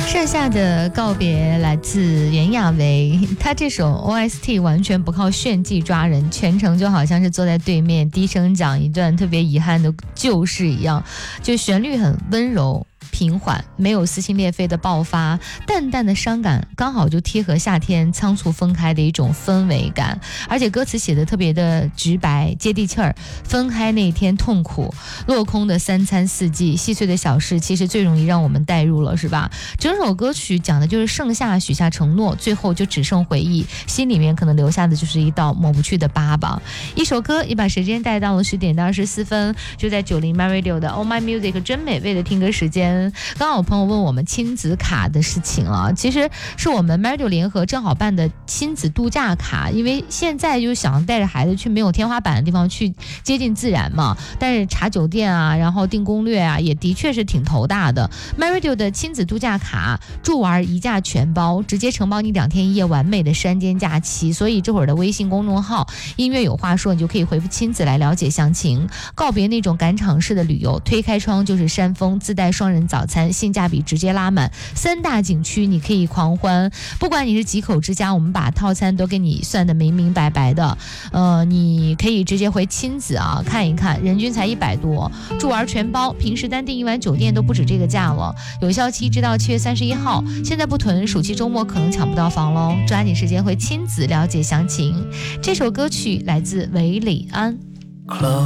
盛夏的告别来自袁娅维，她这首 OST 完全不靠炫技抓人，全程就好像是坐在对面低声讲一段特别遗憾的旧事一样，就旋律很温柔平缓，没有撕心裂肺的爆发，淡淡的伤感刚好就贴合夏天仓促分开的一种氛围感，而且歌词写的特别的直白接地气儿。分开那天痛苦，落空的三餐四季，细碎的小事其实最容易让我们带入了，是吧？整首歌曲讲的就是盛夏许下承诺，最后就只剩回忆，心里面可能留下的就是一道抹不去的疤吧。一首歌也把时间带到了10点到24分，就在90 My Radio 的 Oh My Music 真美味的听歌时间。刚好有朋友问我们亲子卡的事情了，其实是我们 MyRadio 联合正好办的亲子度假卡，因为现在就想带着孩子去没有天花板的地方去接近自然嘛，但是查酒店啊，然后订攻略啊，也的确是挺头大的。MyRadio 的亲子度假卡，住玩一价全包，直接承包你2天1夜完美的山间假期，所以这会儿的微信公众号音乐有话说，你就可以回复亲子来了解详情，告别那种赶场式的旅游，推开窗就是山峰，自带双人早餐，性价比直接拉满，3大景区你可以狂欢，不管你是几口之家，我们把套餐都给你算得明明白白的。你可以直接回亲子啊看一看，人均才100多，住玩全包，平时单订一晚酒店都不止这个价了，有效期直到7月31号，现在不囤，暑期周末可能抢不到房喽，抓紧时间回亲子了解详情。这首歌曲来自韦礼安。